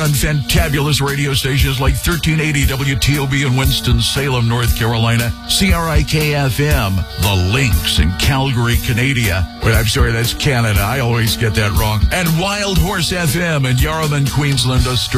on fantabulous radio stations like 1380 WTOB in Winston-Salem, North Carolina, CRIK-FM, The Links in Calgary, Canada. Wait, I'm sorry, that's Canada. I always get that wrong. And Wild Horse FM in Yarraman, Queensland, Australia.